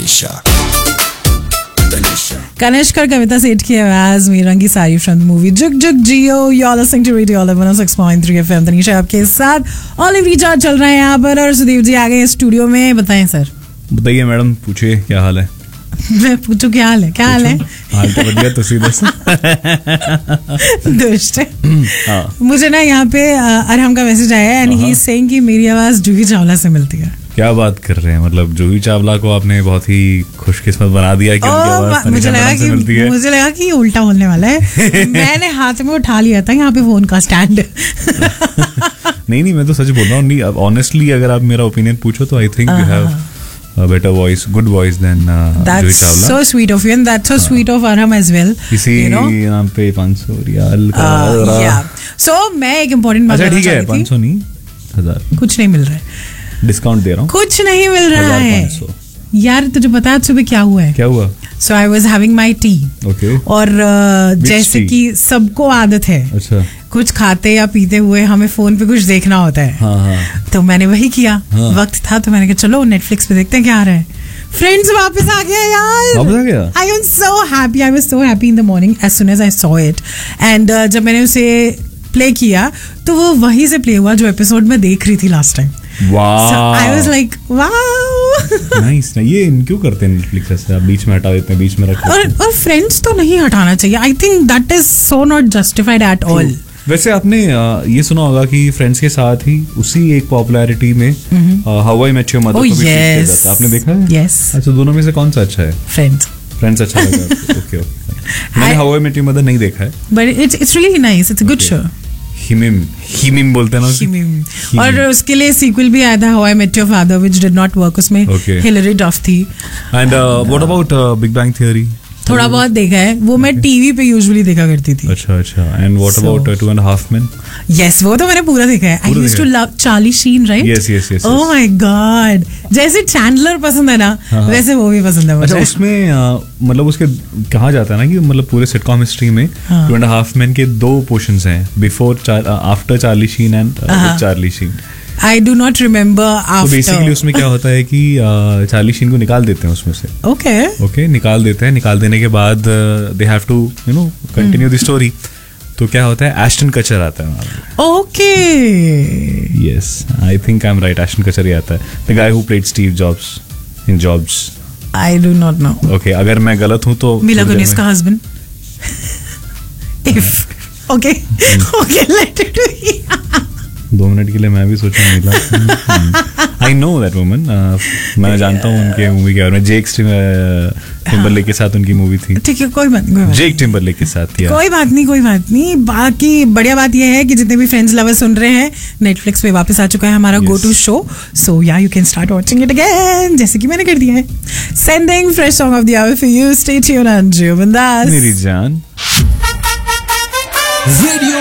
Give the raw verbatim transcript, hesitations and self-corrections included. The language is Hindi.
तनिषा कनिष्कर कविता सेठ की आवाज में रंगी सारी फ्रॉम मूवी जुग जुग जियो। You are listening to radio one O six point three FM. Tanisha आपके साथ ऑलिव रिचार्ज चल रहा है यहाँ पर और सुदीप जी आ गए स्टूडियो में। बताएं सर। बताइए मैडम, पूछिए क्या हाल है। मैं पूछूं क्या हाल है? क्या हाल है? हाल तो बढ़िया, तो सीधे से दुष्ट। मुझे ना यहाँ पे अरहम का मैसेज आया है एंड ही इज सेइंग कि मेरी आवाज जूही चावला से मिलती है। क्या बात कर रहे हैं, मतलब जूही चावला को आपने बहुत ही खुशकिस्मत बना दिया कि उनकी आवाज मुझे लगा कि मिलती है। मुझे लगा कि उल्टा होने वाला है। मैंने हाथ में उठा लिया था यहाँ पे फोन का स्टैंड। नहीं नहीं, मैं तो सच बोल रहा हूँ। ऑनेस्टली अगर आप मेरा ओपिनियन पूछो तो I think you have a better voice, good voice than uh, That's Joohi Chawla. so sweet of you and that's so uh, sweet of Arham as well. इसी नाम पे पाँच सौ रियाल का uh, yeah. So मैं एक इम्पोर्टेंट बात अच्छा ठीक है, पाँच सौ नहीं हजार, कुछ नहीं मिल रहा है। डिस्काउंट दे रहा हूँ, कुछ नहीं मिल रहा है यार। तुझे पता है सुबह क्या हुआ है? क्या हुआ? सो I was having my T और uh, जैसे कि सबको आदत है, अच्छा, कुछ खाते या पीते हुए हमें फोन पे कुछ देखना होता है। हाँ, हाँ. तो मैंने वही किया। हाँ. वक्त था तो मैंने कहा चलो नेटफ्लिक्स पे देखते हैं क्या आ रहा है। फ्रेंड्स वापस आ गया यार, वापस आ गया। I am so happy, I was so happy in the morning as soon as I saw it and जब मैंने उसे प्ले किया तो वो वहीं से प्ले हुआ जो एपिसोड में देख रही थी last time. I was like wow nice. ये क्यों करते हैं नेटफ्लिक्स से, आप बीच में हटा देते हैं, बीच में रखते हैं। और और फ्रेंड्स तो नहीं हटाना चाहिए। I think that is so not justified at all. वैसे आपने ये सुना होगा कि फ्रेंड्स के साथ ही उसी एक पॉपुलैरिटी में how I met your mother को भी ट्रीट किया जाता है। आपने देखा है? यस। अच्छा, दोनों में से कौन सा अच्छा है? फ्रेंड्स। फ्रेंड्स अच्छा लगा। Okay okay. मैंने how I met your mother नहीं देखा है, but it's it's really nice, it's a good show. हिमिम हिमिम बोलते हैं ना, हिमिम। और उसके लिए सीक्वल भी आया था, how I met your father, which did not work. उसमें हिलरी डफ थी। And what about big bang theory? थोड़ा बहुत देखा है वो, मैं टीवी पे यूजुअली देखा करती थी। अच्छा अच्छा। And what about to and half man? Yes, वो तो मैंने पूरा देखा है। I used to love Charlie Sheen, right? Yes yes yes. Oh my God, जैसे चैंडलर पसंद है ना वैसे वो भी पसंद है मुझे। अच्छा, उसमें मतलब उसके कहा जाता है ना कि मतलब पूरे सिटकॉम हिस्ट्री में टू एंड हाफ मैन के दो पोर्शंस हैं, before after Charlie Sheen and Charlie Sheen. I do not remember after. तो बेसिकली उसमें क्या होता है कि चार्ली शीन को निकाल देते हैं उसमें से। ओके ओके, निकाल देते हैं। निकाल देने के बाद they have to you know continue the story. तो क्या होता है, एस्टन कचर आता है वहाँ। Okay, yes, I think I am right, Aston कचर ही आता है, the guy who played Steve jobs in jobs. I do not know. Okay, अगर मैं गलत हूँ तो मिला कुनिस का husband. If okay okay let it be. दो मिनट के लिए मैं भी सोचा मिला। आई नो दैट वुमन, मैं जानता हूँ उनके मूवी के बारे में। जेक टिम्बरलेक के साथ उनकी मूवी थी। ठीक है, कोई बात नहीं। जेक टिम्बरलेक के साथ थी। कोई बात नहीं, कोई बात नहीं। बाकी बढ़िया बात यह है कि जितने भी फ्रेंड्स लवर सुन रहे हैं, नेटफ्लिक्स पे वापस आ चुका है हमारा गो टू शो। सो या you can start watching it again, जैसे कि मैंने कर दिया है। Sending fresh song of the hour for you. Stay tuned on जियो बिंदास मेरी जान।